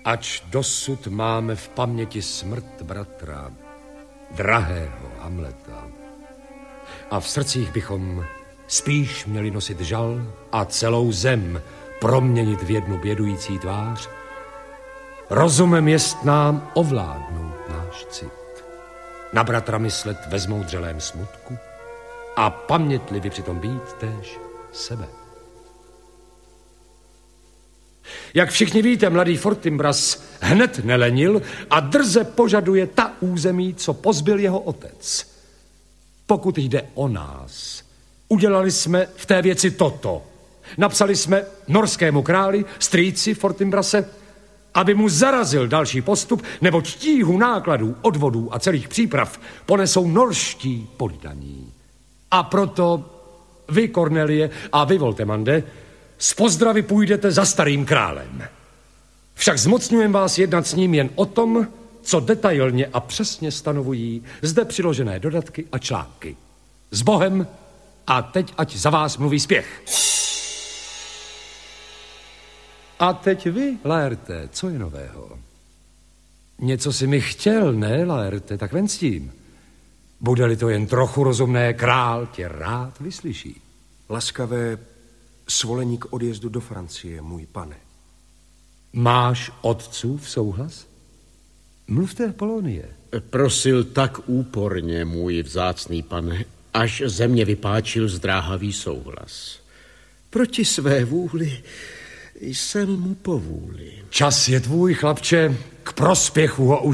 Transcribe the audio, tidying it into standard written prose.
Ač dosud máme v paměti smrt bratra, drahého Hamleta, a v srdcích bychom spíš měli nosit žal a celou zem proměnit v jednu bědující tvář, rozumem jest nám ovládnout náš cit. Na bratra myslet ve zmoudřelém smutku a pamětlivi přitom být též sebe. Jak všichni víte, mladý Fortinbras hned nelenil a drze požaduje ta území, co pozbyl jeho otec. Pokud jde o nás, udělali jsme v té věci toto. Napsali jsme norskému králi, strýci Fortinbrase, aby mu zarazil další postup, neboť tíhu nákladů, odvodů a celých příprav ponesou norští poddaní. A proto vy, Cornelie, a vy, Voltemande, z pozdravy půjdete za starým králem. Však zmocňujem vás jednat s ním jen o tom, co detailně a přesně stanovují zde přiložené dodatky a články. S Bohem a teď ať za vás mluví Spěch. A teď vy, Laerte, co je nového? Něco si mi chtěl, ne, Laerte, tak ven s tím. Bude-li to jen trochu rozumné, král tě rád vyslyší. Laskavé svolení k odjezdu do Francie, můj pane. Máš otcův souhlas? Mluvte, Polonie. Prosil tak úporně, můj vzácný pane, až ze mě vypáčil zdráhavý souhlas. Proti své vůli jsem mu po vůli. Čas je tvůj, chlapče, k prospěchu ho